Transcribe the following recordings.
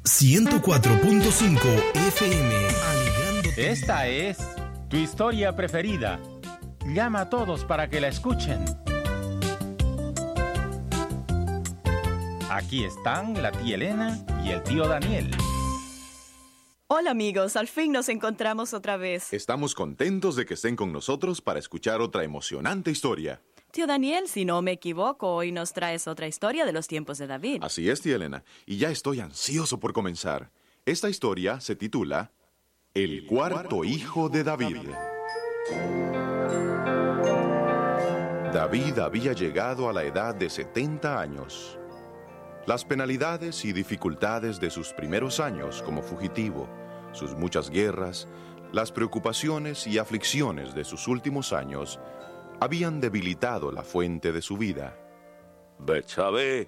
104.5 FM, alegrándote. Esta es tu historia preferida. Llama a todos para que la escuchen. Aquí están la tía Elena y el tío Daniel. Hola amigos, al fin nos encontramos otra vez. Estamos contentos de que estén con nosotros para escuchar otra emocionante historia. Tío Daniel, si no me equivoco, hoy nos traes otra historia de los tiempos de David. Así es, tía Elena, y ya estoy ansioso por comenzar. Esta historia se titula El cuarto hijo de David. David había llegado a la edad de 70 años. Las penalidades y dificultades de sus primeros años como fugitivo, sus muchas guerras, las preocupaciones y aflicciones de sus últimos años habían debilitado la fuente de su vida. Betsabé.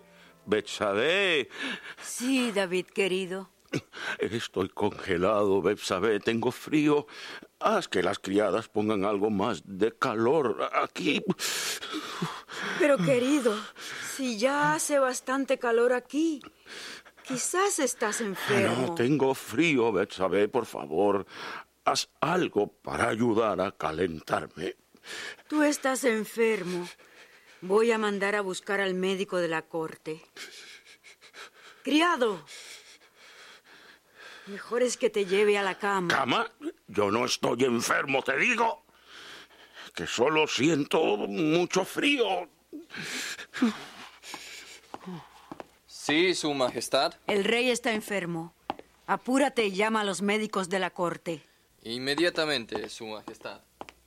Sí, David, querido. Estoy congelado, Betsabé, tengo frío. Haz que las criadas pongan algo más de calor aquí. Pero, querido, si ya hace bastante calor aquí, quizás estás enfermo. No, tengo frío, Betsabé, por favor. Haz algo para ayudar a calentarme. Tú estás enfermo. Voy a mandar a buscar al médico de la corte. Criado, mejor es que te lleve a la cama. ¿Cama? Yo no estoy enfermo, te digo. Que solo siento mucho frío. Sí, Su Majestad. El rey está enfermo. Apúrate y llama a los médicos de la corte. Inmediatamente, Su Majestad.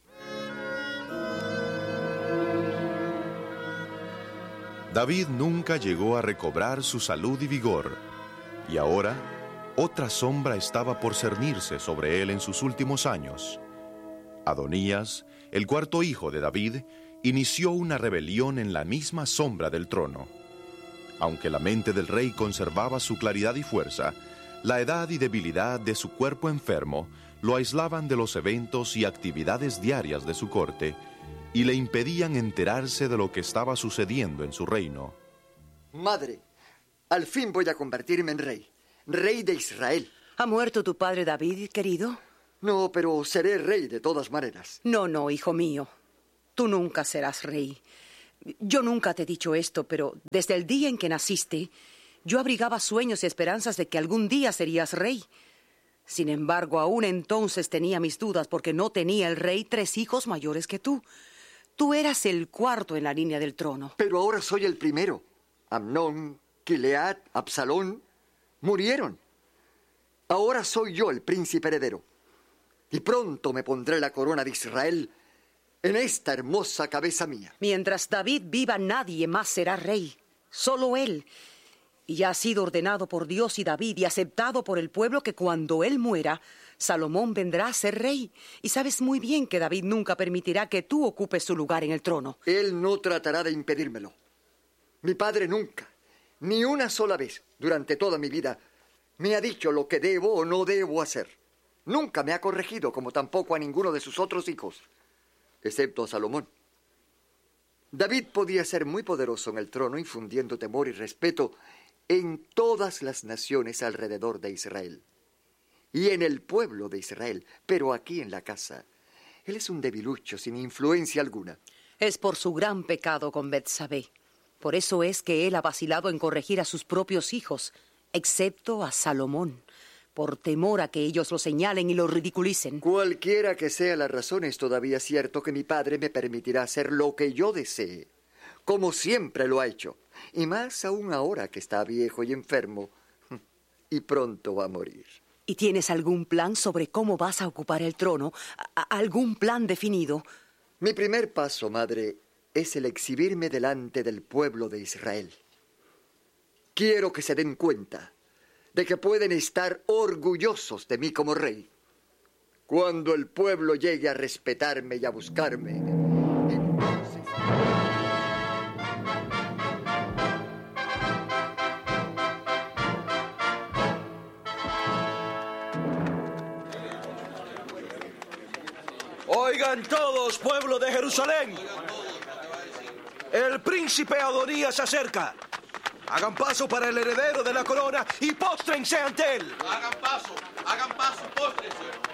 David nunca llegó a recobrar su salud y vigor, y ahora otra sombra estaba por cernirse sobre él en sus últimos años. Adonías, el cuarto hijo de David, inició una rebelión en la misma sombra del trono. Aunque la mente del rey conservaba su claridad y fuerza, la edad y debilidad de su cuerpo enfermo lo aislaban de los eventos y actividades diarias de su corte y le impedían enterarse de lo que estaba sucediendo en su reino. Madre, al fin voy a convertirme en rey de Israel. ¿Ha muerto tu padre David, querido? No, pero seré rey de todas maneras. No, hijo mío. Tú nunca serás rey. Yo nunca te he dicho esto, pero desde el día en que naciste, yo abrigaba sueños y esperanzas de que algún día serías rey. Sin embargo, aún entonces tenía mis dudas porque no tenía el rey 3 hijos mayores que tú. Tú eras el cuarto en la línea del trono. Pero ahora soy el primero. Amnón, Gilead, Absalón murieron. Ahora soy yo el príncipe heredero. Y pronto me pondré la corona de Israel en esta hermosa cabeza mía. Mientras David viva, nadie más será rey. Solo él. Y ya ha sido ordenado por Dios y David y aceptado por el pueblo que cuando él muera, Salomón vendrá a ser rey. Y sabes muy bien que David nunca permitirá que tú ocupes su lugar en el trono. Él no tratará de impedírmelo. Mi padre nunca, ni una sola vez, durante toda mi vida, me ha dicho lo que debo o no debo hacer. Nunca me ha corregido, como tampoco a ninguno de sus otros hijos, excepto a Salomón. David podía ser muy poderoso en el trono, infundiendo temor y respeto en todas las naciones alrededor de Israel y en el pueblo de Israel, pero aquí en la casa, él es un debilucho sin influencia alguna. Es por su gran pecado con Betsabé. Por eso es que él ha vacilado en corregir a sus propios hijos, excepto a Salomón, por temor a que ellos lo señalen y lo ridiculicen. Cualquiera que sea la razón, es todavía cierto que mi padre me permitirá hacer lo que yo desee, como siempre lo ha hecho, y más aún ahora que está viejo y enfermo, y pronto va a morir. ¿Y tienes algún plan sobre cómo vas a ocupar el trono? ¿Algún plan definido? Mi primer paso, madre, es el exhibirme delante del pueblo de Israel. Quiero que se den cuenta de que pueden estar orgullosos de mí como rey. Cuando el pueblo llegue a respetarme y a buscarme, entonces... Oigan todos, pueblo de Jerusalén. El príncipe Adonías se acerca. Hagan paso para el heredero de la corona y póstrense ante él. Hagan paso, póstrense.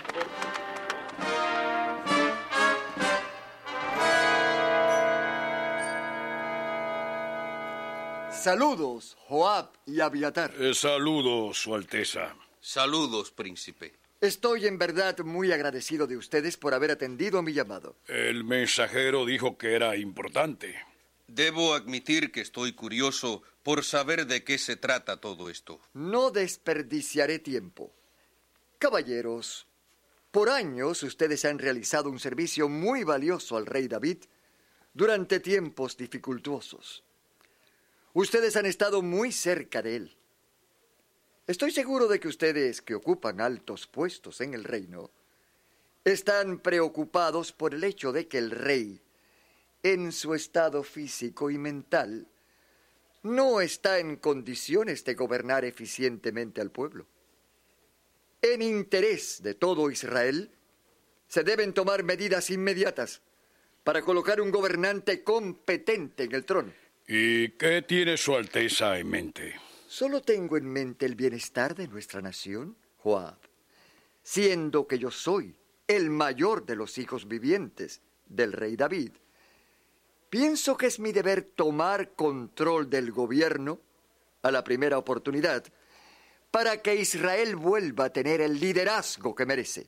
Saludos, Joab y Abiatar. Saludos, Su Alteza. Saludos, príncipe. Estoy en verdad muy agradecido de ustedes por haber atendido mi llamado. El mensajero dijo que era importante. Debo admitir que estoy curioso por saber de qué se trata todo esto. No desperdiciaré tiempo. Caballeros, por años ustedes han realizado un servicio muy valioso al rey David durante tiempos dificultuosos. Ustedes han estado muy cerca de él. Estoy seguro de que ustedes, que ocupan altos puestos en el reino, están preocupados por el hecho de que el rey, en su estado físico y mental, no está en condiciones de gobernar eficientemente al pueblo. En interés de todo Israel, se deben tomar medidas inmediatas para colocar un gobernante competente en el trono. ¿Y qué tiene Su Alteza en mente? Solo tengo en mente el bienestar de nuestra nación, Joab, siendo que yo soy el mayor de los hijos vivientes del rey David. Pienso que es mi deber tomar control del gobierno a la primera oportunidad para que Israel vuelva a tener el liderazgo que merece.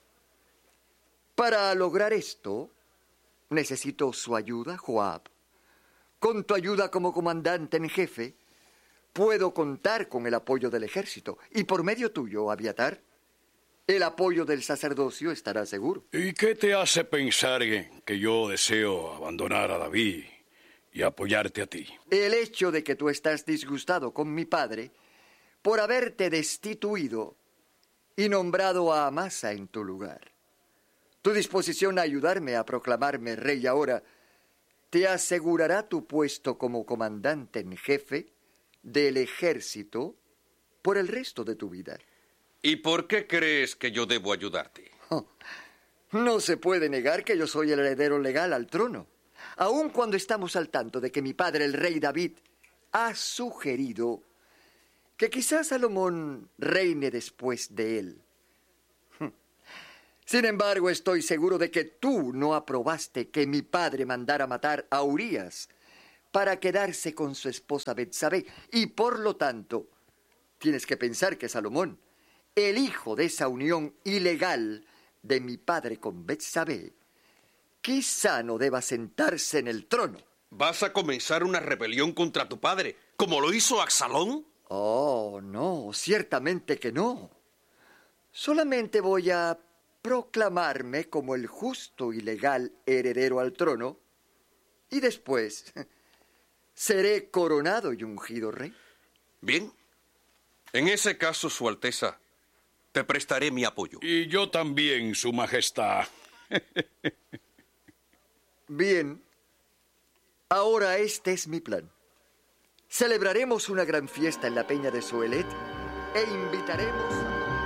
Para lograr esto, necesito su ayuda, Joab. Con tu ayuda como comandante en jefe, puedo contar con el apoyo del ejército. Y por medio tuyo, Abiatar, el apoyo del sacerdocio estará seguro. ¿Y qué te hace pensar que yo deseo abandonar a David y apoyarte a ti? El hecho de que tú estás disgustado con mi padre por haberte destituido y nombrado a Amasa en tu lugar. Tu disposición a ayudarme a proclamarme rey ahora te asegurará tu puesto como comandante en jefe del ejército por el resto de tu vida. ¿Y por qué crees que yo debo ayudarte? No se puede negar que yo soy el heredero legal al trono, aun cuando estamos al tanto de que mi padre, el rey David, ha sugerido que quizás Salomón reine después de él. Sin embargo, estoy seguro de que tú no aprobaste que mi padre mandara matar a Urías para quedarse con su esposa Betsabé, y por lo tanto, tienes que pensar que Salomón, el hijo de esa unión ilegal de mi padre con Betsabé, quizá no deba sentarse en el trono. ¿Vas a comenzar una rebelión contra tu padre, como lo hizo Absalón? Oh, no, ciertamente que no. Solamente voy a proclamarme como el justo y legal heredero al trono, y después seré coronado y ungido rey. Bien. En ese caso, Su Alteza, te prestaré mi apoyo. Y yo también, Su Majestad. Bien. Ahora este es mi plan. Celebraremos una gran fiesta en la peña de Zohelet e invitaremos...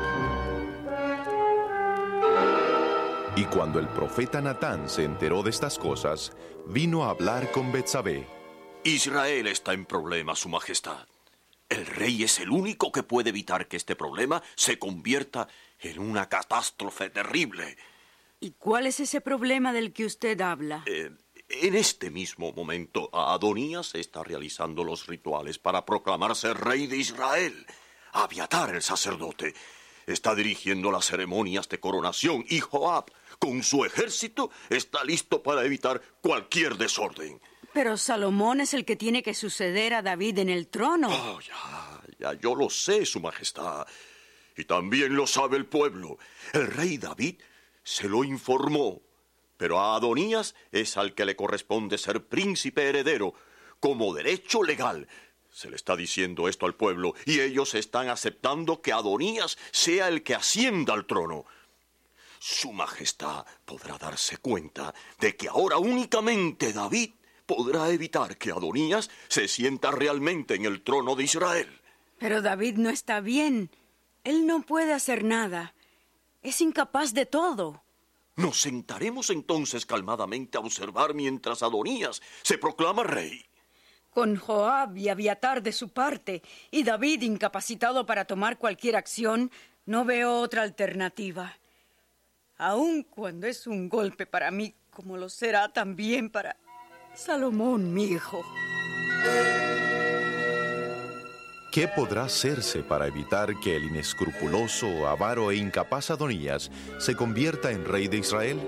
Y cuando el profeta Natán se enteró de estas cosas, vino a hablar con Betsabé. Israel está en problemas, Su Majestad. El rey es el único que puede evitar que este problema se convierta en una catástrofe terrible. ¿Y cuál es ese problema del que usted habla? En este mismo momento, Adonías está realizando los rituales para proclamarse rey de Israel. Abiatar, el sacerdote, está dirigiendo las ceremonias de coronación y Joab, con su ejército, está listo para evitar cualquier desorden. Pero Salomón es el que tiene que suceder a David en el trono. Oh, ya, yo lo sé, Su Majestad. Y también lo sabe el pueblo. El rey David se lo informó. Pero a Adonías es al que le corresponde ser príncipe heredero, como derecho legal. Se le está diciendo esto al pueblo, y ellos están aceptando que Adonías sea el que ascienda al trono. Su Majestad podrá darse cuenta de que ahora únicamente David podrá evitar que Adonías se sienta realmente en el trono de Israel. Pero David no está bien. Él no puede hacer nada. Es incapaz de todo. Nos sentaremos entonces calmadamente a observar mientras Adonías se proclama rey. Con Joab y Abiatar de su parte y David incapacitado para tomar cualquier acción, no veo otra alternativa. Aun cuando es un golpe para mí, como lo será también para Salomón, mi hijo. ¿Qué podrá hacerse para evitar que el inescrupuloso, avaro e incapaz Adonías se convierta en rey de Israel?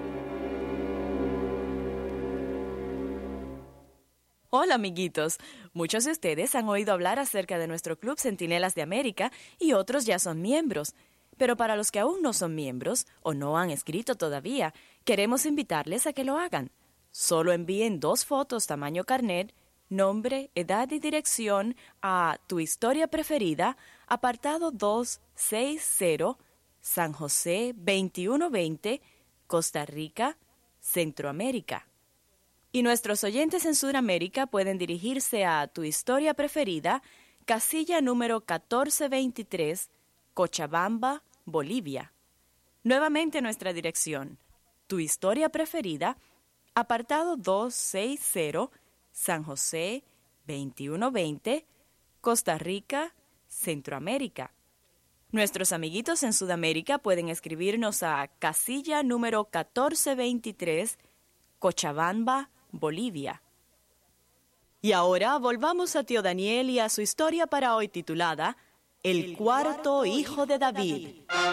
Hola, amiguitos. Muchos de ustedes han oído hablar acerca de nuestro Club Centinelas de América y otros ya son miembros. Pero para los que aún no son miembros o no han escrito todavía, queremos invitarles a que lo hagan. Solo envíen 2 fotos tamaño carnet, nombre, edad y dirección a Tu Historia Preferida, apartado 260, San José 2120, Costa Rica, Centroamérica. Y nuestros oyentes en Sudamérica pueden dirigirse a Tu Historia Preferida, casilla número 1423, Cochabamba, Bolivia. Nuevamente nuestra dirección: Tu Historia Preferida, apartado 260, San José 2120, Costa Rica, Centroamérica. Nuestros amiguitos en Sudamérica pueden escribirnos a casilla número 1423, Cochabamba, Bolivia. Y ahora volvamos a tío Daniel y a su historia para hoy titulada El cuarto hijo de David.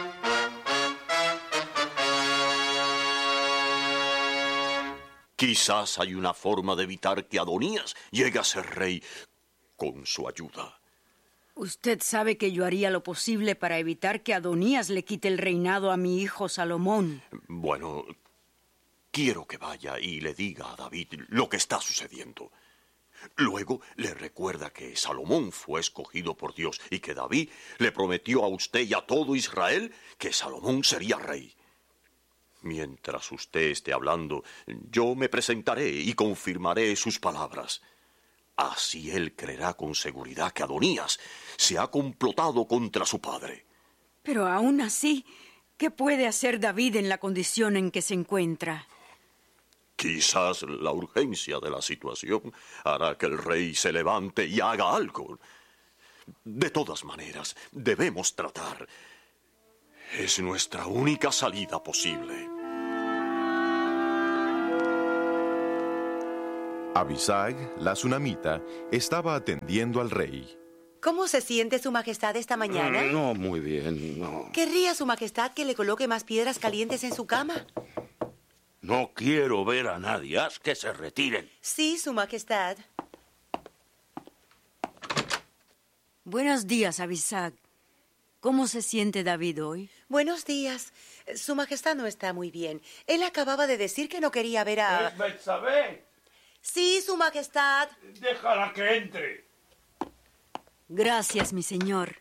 Quizás hay una forma de evitar que Adonías llegue a ser rey con su ayuda. Usted sabe que yo haría lo posible para evitar que Adonías le quite el reinado a mi hijo Salomón. Bueno, quiero que vaya y le diga a David lo que está sucediendo. Luego le recuerda que Salomón fue escogido por Dios y que David le prometió a usted y a todo Israel que Salomón sería rey. Mientras usted esté hablando, yo me presentaré y confirmaré sus palabras. Así él creerá con seguridad que Adonías se ha complotado contra su padre. Pero aún así, ¿qué puede hacer David en la condición en que se encuentra? Quizás la urgencia de la situación hará que el rey se levante y haga algo. De todas maneras, debemos tratar. Es nuestra única salida posible. Abisag, la sunamita, estaba atendiendo al rey. ¿Cómo se siente su majestad esta mañana? No, muy bien, no. ¿Querría su majestad que le coloque más piedras calientes en su cama? No quiero ver a nadie. Haz que se retiren. Sí, su majestad. Buenos días, Abisag. ¿Cómo se siente David hoy? Buenos días. Su majestad no está muy bien. Él acababa de decir que no quería ver a... ¿Es Betsabé? Sí, su majestad. Déjala que entre. Gracias, mi señor.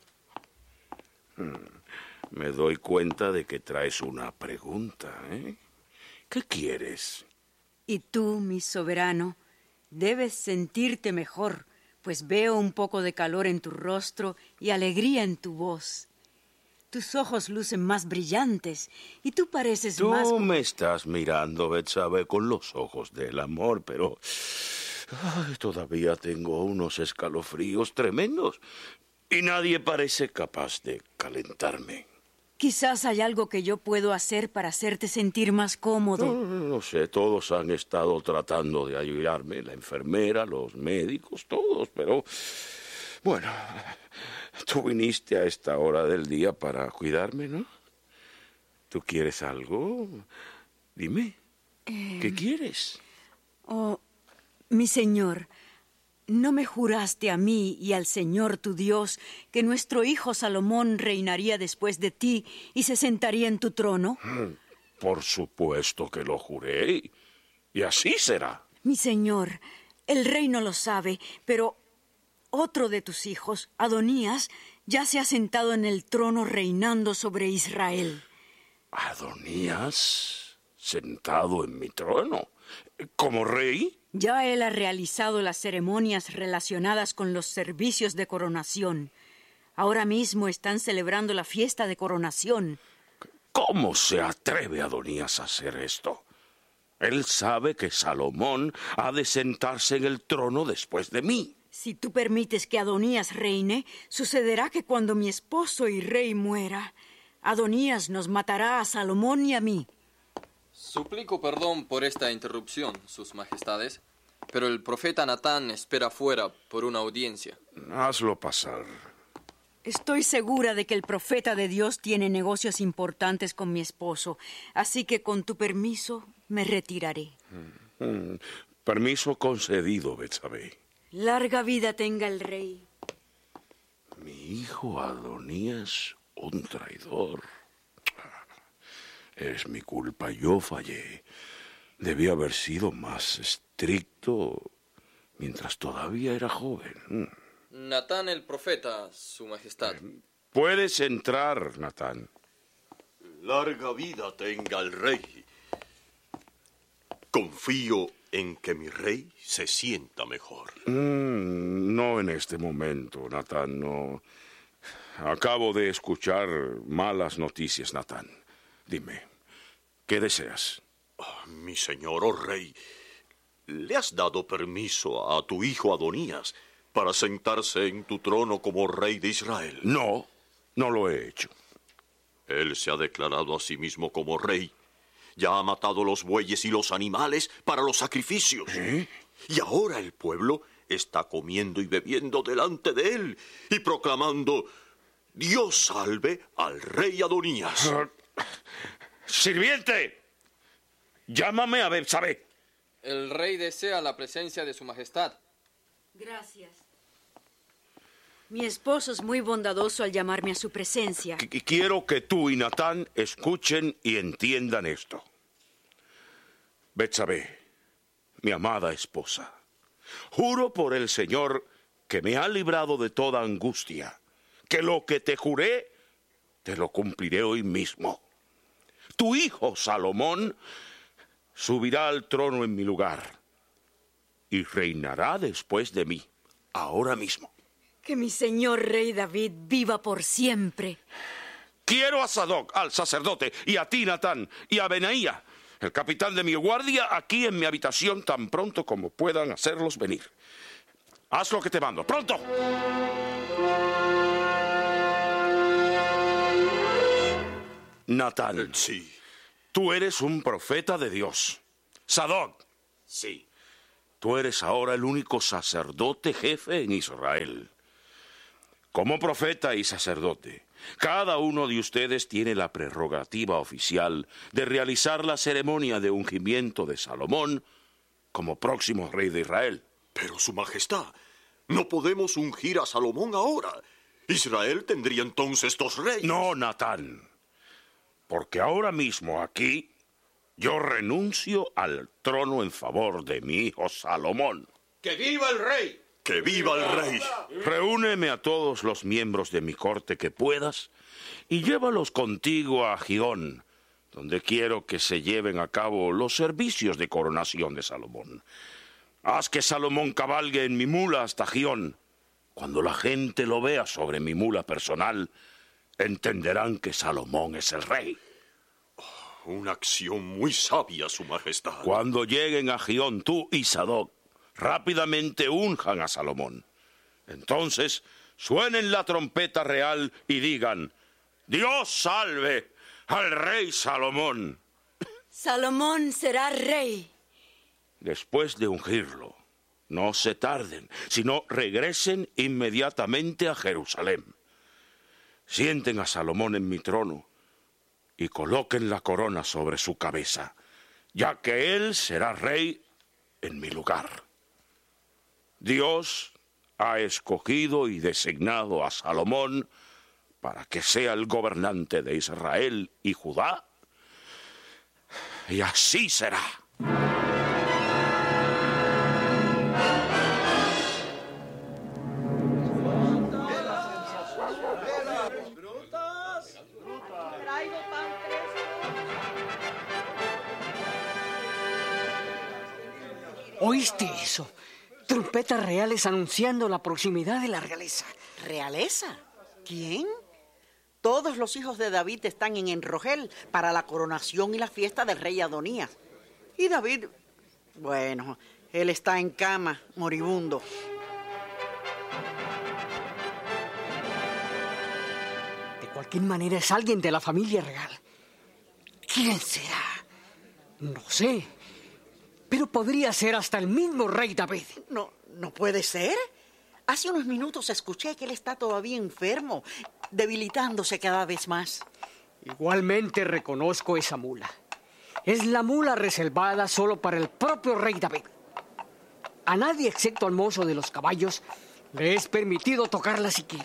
Me doy cuenta de que traes una pregunta, ¿eh? ¿Qué quieres? Y tú, mi soberano, debes sentirte mejor, pues veo un poco de calor en tu rostro y alegría en tu voz. Tus ojos lucen más brillantes y tú pareces más... Tú me estás mirando, Betsabé, con los ojos del amor, pero... todavía tengo unos escalofríos tremendos y nadie parece capaz de calentarme. Quizás hay algo que yo puedo hacer para hacerte sentir más cómodo. No sé, todos han estado tratando de ayudarme, la enfermera, los médicos, todos, pero... Bueno, tú viniste a esta hora del día para cuidarme, ¿no? ¿Tú quieres algo? Dime, ¿qué quieres? Oh, mi señor, ¿no me juraste a mí y al Señor tu Dios que nuestro hijo Salomón reinaría después de ti y se sentaría en tu trono? Por supuesto que lo juré, y así será. Mi señor, el rey no lo sabe, pero otro de tus hijos, Adonías, ya se ha sentado en el trono reinando sobre Israel. ¿Adonías sentado en mi trono? ¿Como rey? Ya él ha realizado las ceremonias relacionadas con los servicios de coronación. Ahora mismo están celebrando la fiesta de coronación. ¿Cómo se atreve Adonías a hacer esto? Él sabe que Salomón ha de sentarse en el trono después de mí. Si tú permites que Adonías reine, sucederá que cuando mi esposo y rey muera, Adonías nos matará a Salomón y a mí. Suplico perdón por esta interrupción, sus majestades, pero el profeta Natán espera fuera por una audiencia. Hazlo pasar. Estoy segura de que el profeta de Dios tiene negocios importantes con mi esposo, así que con tu permiso me retiraré. Permiso concedido, Betsabé. Larga vida tenga el rey. Mi hijo Adonías, un traidor. Es mi culpa, yo fallé. Debí haber sido más estricto mientras todavía era joven. Natán el profeta, su majestad. Puedes entrar, Natán. Larga vida tenga el rey. Confío en que mi rey se sienta mejor. No en este momento, Natán, no. Acabo de escuchar malas noticias, Natán. Dime, ¿qué deseas? Mi señor, oh rey, ¿le has dado permiso a tu hijo Adonías para sentarse en tu trono como rey de Israel? No, no lo he hecho. Él se ha declarado a sí mismo como rey. Ya ha matado los bueyes y los animales para los sacrificios. Y ahora el pueblo está comiendo y bebiendo delante de él y proclamando: Dios salve al rey Adonías. ¡Sirviente! Llámame a Betsabé. El rey desea la presencia de su majestad. Gracias. Mi esposo es muy bondadoso al llamarme a su presencia. Quiero que tú y Natán escuchen y entiendan esto. Betsabé, mi amada esposa, juro por el Señor que me ha librado de toda angustia, que lo que te juré, te lo cumpliré hoy mismo. Tu hijo Salomón subirá al trono en mi lugar y reinará después de mí, ahora mismo. Que mi señor rey David viva por siempre. Quiero a Sadoc, al sacerdote, y a ti, Natán, y a Benaía, el capitán de mi guardia, aquí en mi habitación tan pronto como puedan hacerlos venir. Haz lo que te mando. ¡Pronto! Natán. Sí. Tú eres un profeta de Dios. Sadoc. Sí. Tú eres ahora el único sacerdote jefe en Israel. Como profeta y sacerdote, cada uno de ustedes tiene la prerrogativa oficial de realizar la ceremonia de ungimiento de Salomón como próximo rey de Israel. Pero, Su Majestad, no podemos ungir a Salomón ahora. Israel tendría entonces 2 reyes. No, Natán, porque ahora mismo aquí yo renuncio al trono en favor de mi hijo Salomón. ¡Que viva el rey! ¡Que viva el rey! Reúneme a todos los miembros de mi corte que puedas y llévalos contigo a Gihón, donde quiero que se lleven a cabo los servicios de coronación de Salomón. Haz que Salomón cabalgue en mi mula hasta Gihón. Cuando la gente lo vea sobre mi mula personal, entenderán que Salomón es el rey. Una acción muy sabia, Su Majestad. Cuando lleguen a Gihón, tú y Sadoc rápidamente unjan a Salomón. Entonces suenen la trompeta real y digan: Dios salve al rey Salomón. Salomón será rey. Después de ungirlo, no se tarden, sino regresen inmediatamente a Jerusalén. Sienten a Salomón en mi trono y coloquen la corona sobre su cabeza, ya que él será rey en mi lugar. Dios ha escogido y designado a Salomón para que sea el gobernante de Israel y Judá, y así será. ¿Oíste eso? Trompetas reales anunciando la proximidad de la realeza. ¿Realeza? ¿Quién? Todos los hijos de David están en Enrogel para la coronación y la fiesta del rey Adonías. Y David, bueno, él está en cama, moribundo. De cualquier manera es alguien de la familia real. ¿Quién será? No sé. Pero podría ser hasta el mismo rey David. No puede ser. Hace unos minutos escuché que él está todavía enfermo, debilitándose cada vez más. Igualmente reconozco esa mula. Es la mula reservada solo para el propio rey David. A nadie excepto al mozo de los caballos le es permitido tocarla siquiera.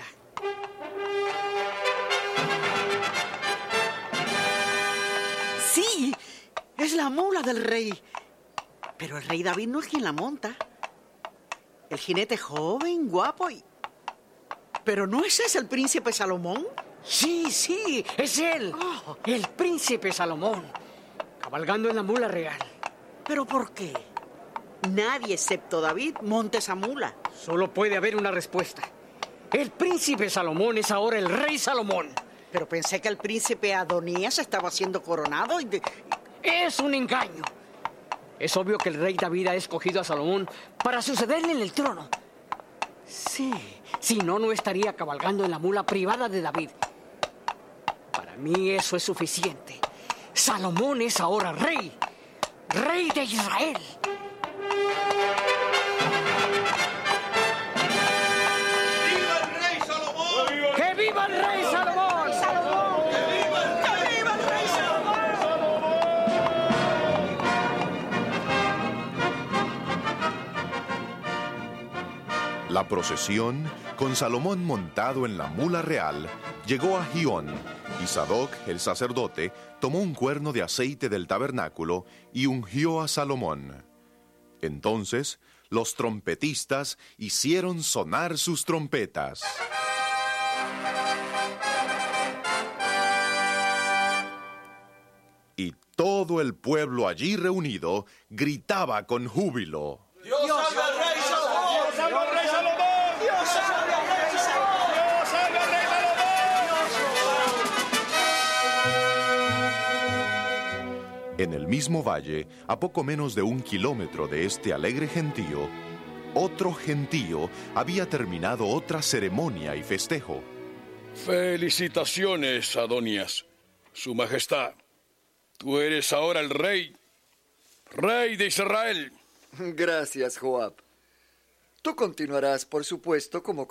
Sí, es la mula del rey. Pero el rey David no es quien la monta. El jinete joven, guapo y... ¿Pero no es ese el príncipe Salomón? Sí, es él. El príncipe Salomón, cabalgando en la mula real. ¿Pero por qué? Nadie excepto David monta esa mula. Solo puede haber una respuesta. El príncipe Salomón es ahora el rey Salomón. Pero pensé que el príncipe Adonías estaba siendo coronado y... Es un engaño. Es obvio que el rey David ha escogido a Salomón para sucederle en el trono. Sí, si no, no estaría cabalgando en la mula privada de David. Para mí eso es suficiente. Salomón es ahora rey de Israel. ¡Viva el rey Salomón! ¡Que viva el rey Salomón! ¡Que viva el rey Salomón! La procesión, con Salomón montado en la mula real, llegó a Gihón, y Sadoc, el sacerdote, tomó un cuerno de aceite del tabernáculo y ungió a Salomón. Entonces, los trompetistas hicieron sonar sus trompetas. Y todo el pueblo allí reunido gritaba con júbilo. ¡Dios salve al rey Salomón! ¡Dios salve al rey Salomón! ¡Dios salve al rey Salomón! ¡Dios salve al rey Salomón! En el mismo valle, a poco menos de 1 kilómetro de este alegre gentío, otro gentío había terminado otra ceremonia y festejo. Felicitaciones, Adonías. Su Majestad, tú eres ahora el rey de Israel. Gracias, Joab. Tú continuarás, por supuesto, como